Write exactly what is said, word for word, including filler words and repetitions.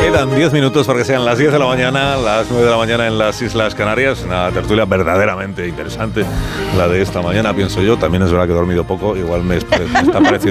Quedan diez minutos para que sean las diez de la mañana, las nueve de la mañana en las Islas Canarias. Una tertulia verdaderamente interesante, la de esta mañana, pienso yo. También es verdad que he dormido poco, igual me, me está pareciendo